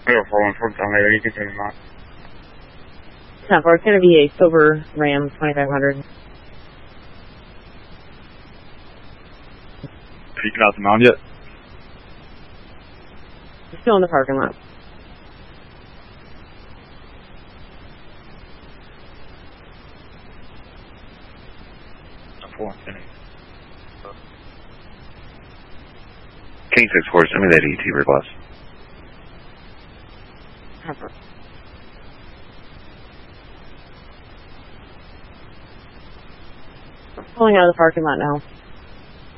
Air 414, down there, you can turn them on. 10-4, it's going to be a silver Ram 2500. Peeking out the mound yet? Still in the parking lot. King 6-4, send me that ET request. Pulling out of the parking lot now.